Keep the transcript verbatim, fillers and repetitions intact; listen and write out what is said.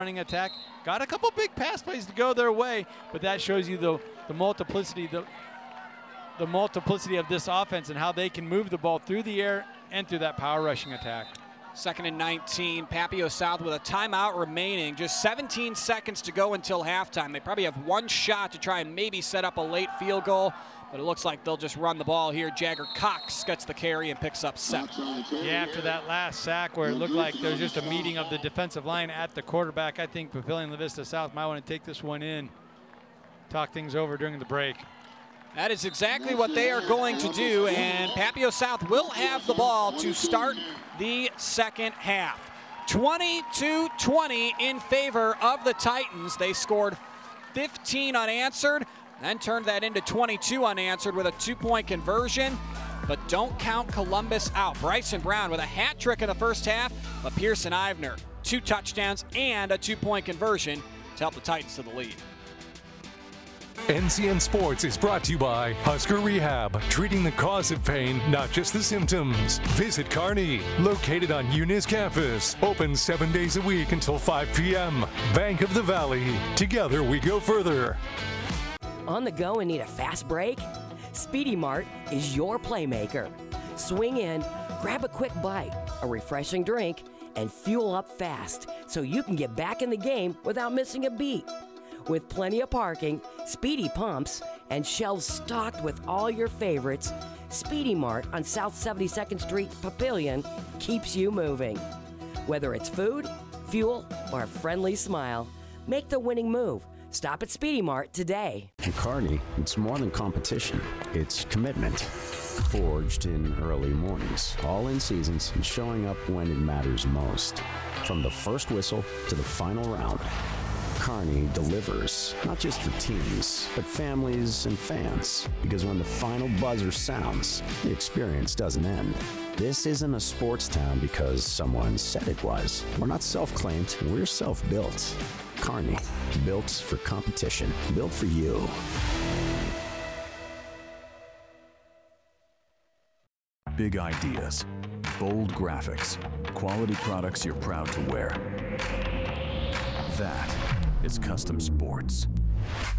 running attack. Got a couple big pass plays to go their way, but that shows you the, the multiplicity, the, the multiplicity of this offense and how they can move the ball through the air and through that power rushing attack. Second and nineteen, Papio South with a timeout remaining. Just seventeen seconds to go until halftime. They probably have one shot to try and maybe set up a late field goal, but it looks like they'll just run the ball here. Jagger Cox gets the carry and picks up seven. Yeah, after that last sack where it looked like there was just a meeting of the defensive line at the quarterback, I think Papillion La Vista South might want to take this one in, talk things over during the break. That is exactly what they are going to do, and Papio South will have the ball to start the second half. twenty-two twenty in favor of the Titans. They scored fifteen unanswered, then turned that into twenty-two unanswered with a two-point conversion. But don't count Columbus out. Bryson Brown with a hat trick in the first half, but Pearson Ivner, two touchdowns and a two-point conversion to help the Titans to the lead. N C N Sports is brought to you by Husker Rehab, treating the cause of pain, not just the symptoms. Visit Kearney, located on Eunice campus, open seven days a week until five p m Bank of the Valley, together we go further. On the go and need a fast break? Speedy Mart is your playmaker. Swing in, grab a quick bite, a refreshing drink, and fuel up fast so you can get back in the game without missing a beat. With plenty of parking, speedy pumps, and shelves stocked with all your favorites, Speedy Mart on South seventy-second Street, Papillion, keeps you moving. Whether it's food, fuel, or a friendly smile, make the winning move. Stop at Speedy Mart today. At Kearney, it's more than competition. It's commitment. Forged in early mornings, all in seasons, and showing up when it matters most. From the first whistle to the final round, Kearney delivers, not just for teams, but families and fans. Because when the final buzzer sounds, the experience doesn't end. This isn't a sports town because someone said it was. We're not self-claimed, we're self-built. Kearney, built for competition, built for you. Big ideas, bold graphics, quality products you're proud to wear. That is Custom Sports.